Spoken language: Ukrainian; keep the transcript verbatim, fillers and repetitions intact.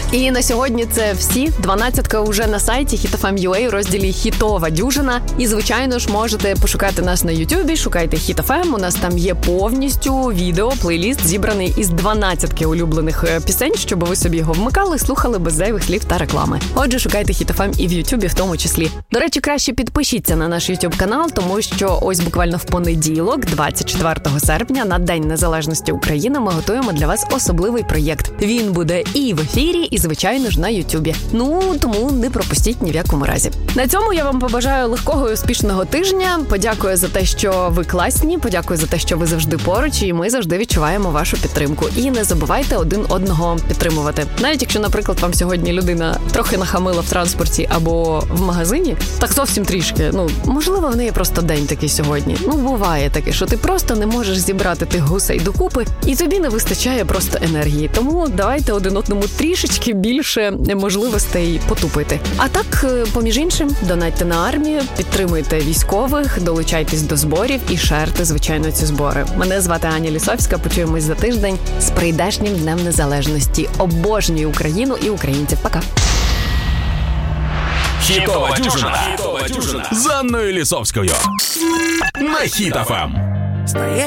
І на сьогодні це всі. Дванадцятка уже на сайті хіт еф ем точка ю а у розділі «Хітова дюжина». І, звичайно ж, можете пошукати нас на Ютубі, шукайте «Хіт еф ем». У нас там є повністю відео, плейліст, зібраний із дванадцятки улюблених пісень, щоб ви собі його вмикали, слухали без зайвих слів та реклами. Отже, шукайте «Хіт еф ем» і в Ютубі в тому числі. До речі, краще підпишіться на наш Ютуб-канал, тому що ось буквально в понеділок, двадцять четвертого серпня, на День Незалежності України, ми готуємо для вас особливий проєкт. Він буде і в ефірі, і, звичайно ж, на Ютубі. Ну, тому не пропустіть ні в якому разі. На цьому я вам побажаю легкого і успішного тижня. Подякую за те, що ви класні, подякую за те, що ви завжди поруч, і ми завжди відчуваємо вашу підтримку. І не забувайте один одного підтримувати. Навіть якщо, наприклад, вам сьогодні людина трохи нахамила в транспорті або в магазині, так зовсім трішки, ну, можливо, в неї просто день такий сьогодні. Ну, буває таке, що ти просто не можеш зібрати тих гусей докупи, і тобі не вистачає просто енергії. Тому давайте один одному трішечки більше можливостей потупити. А так, поміж іншим, донатьте на армію, підтримуйте військових, долучайтесь до зборів і шерте, звичайно, ці збори. Мене звати Аня Лісовська, почуємось за тиждень з прийдешнім Днем Незалежності. Обожнюю Україну і українців. Пока! Хітова дюжина. Хітова дюжина з Анною Лісовською на Хіт еф ем.